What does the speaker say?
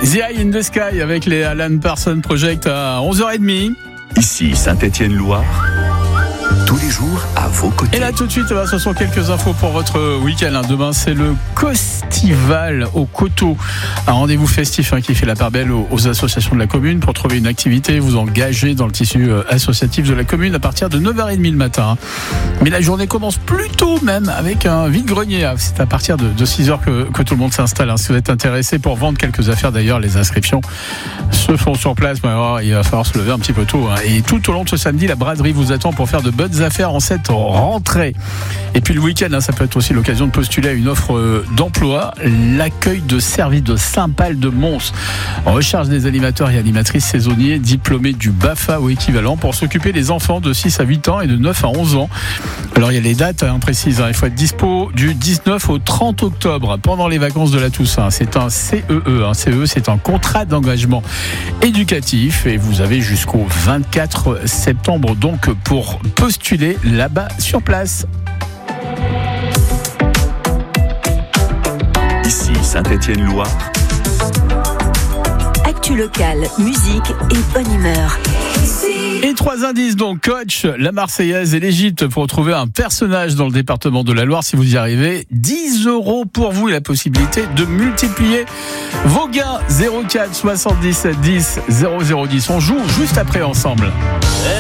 The Eye in the Sky avec les Alan Parsons Project à 11h30. Ici Saint-Étienne-Loire, tous les jours à vos côtés. Et là tout de suite, ce sont quelques infos pour votre week-end. Demain c'est le Costival au Coteau, un rendez-vous festif qui fait la part belle aux associations de la commune. Pour trouver une activité, vous engagez dans le tissu associatif de la commune à partir de 9h30 le matin. Mais la journée commence plus tôt même avec un vide-grenier. C'est à partir de 6h que tout le monde s'installe. Si vous êtes intéressé pour vendre quelques affaires, d'ailleurs les inscriptions se font sur place. Il va falloir se lever un petit peu tôt. Et tout au long de ce samedi, la braderie vous attend pour faire de bonnes affaires en cette rentrée. Et puis le week-end, ça peut être aussi l'occasion de postuler à une offre d'emploi. L'accueil de Service de Saint-Pal de Mons recherche des animateurs et animatrices saisonniers diplômés du BAFA ou équivalent pour s'occuper des enfants de 6 à 8 ans et de 9 à 11 ans. Alors il y a les dates précises. Il faut être dispo du 19 au 30 octobre pendant les vacances de la Toussaint. C'est un CEE. CEE, c'est un contrat d'engagement éducatif et vous avez jusqu'au 24 septembre donc pour postuler là-bas sur place. Ici Saint-Étienne-Loire. Actu locale, musique et bonne humeur. Et 3 indices donc, Coach, la Marseillaise et l'Égypte pour trouver un personnage dans le département de la Loire. Si vous y arrivez, 10 € pour vous et la possibilité de multiplier vos gains. 04 77 10 0010. On joue juste après ensemble.